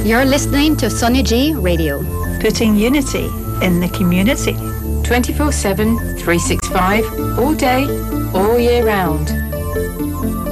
You're listening to Sonia G Radio. Putting unity in the community. 24/7, 365, all day, all year round.